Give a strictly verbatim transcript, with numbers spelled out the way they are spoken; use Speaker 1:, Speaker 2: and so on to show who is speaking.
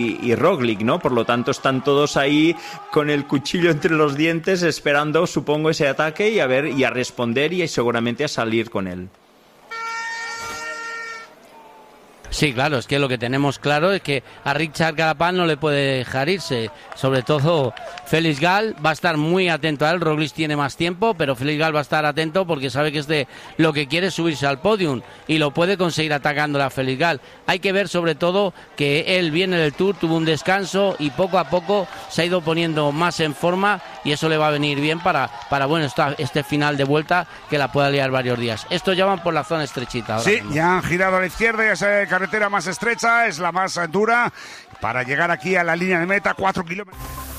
Speaker 1: y Roglic, ¿no? Por lo tanto están todos ahí con el cuchillo entre los dientes esperando, supongo, ese ataque y a ver y a responder y seguramente a salir con él.
Speaker 2: Sí, claro, es que lo que tenemos claro es que a Richard Carapaz no le puede dejar irse, sobre todo Félix Gal va a estar muy atento a él. Roglic tiene más tiempo, pero Félix Gal va a estar atento porque sabe que es de lo que quiere subirse al podium y lo puede conseguir atacándole a Félix Gal. Hay que ver sobre todo que él viene del Tour, tuvo un descanso y poco a poco se ha ido poniendo más en forma y eso le va a venir bien para, para bueno, esta, este final de vuelta que la pueda liar varios días. Estos ya van por la zona estrechita.
Speaker 3: Sí,
Speaker 2: mismo.
Speaker 3: Ya han girado a la izquierda, ya se carretera más estrecha, es la más dura para llegar aquí a la línea de meta, cuatro kilómetros.